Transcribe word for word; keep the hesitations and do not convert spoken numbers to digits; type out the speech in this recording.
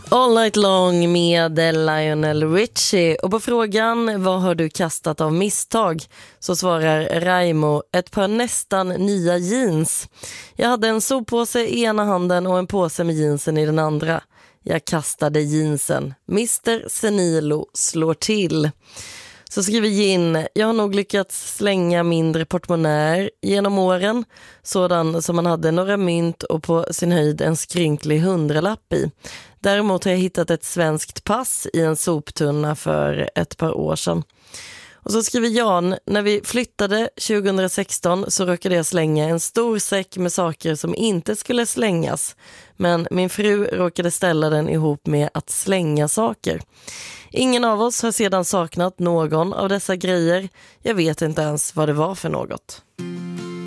All Night Long med Lionel Richie. Och på frågan, vad har du kastat av misstag? Så svarar Raimo, ett par nästan nya jeans. Jag hade en soppåse i ena handen och en påse med jeansen i den andra. Jag kastade jeansen. mister Senilo slår till. Så skriver Gin, jag har nog lyckats slänga mindre portmonnäer genom åren. Sådan som man hade några mynt och på sin höjd en skrynklig hundralapp i. Däremot har jag hittat ett svenskt pass i en soptunna för ett par år sedan. Och så skriver Jan, när vi flyttade tjugohundrasexton så råkade jag slänga en stor säck med saker som inte skulle slängas. Men min fru råkade ställa den ihop med att slänga saker. Ingen av oss har sedan saknat någon av dessa grejer. Jag vet inte ens vad det var för något.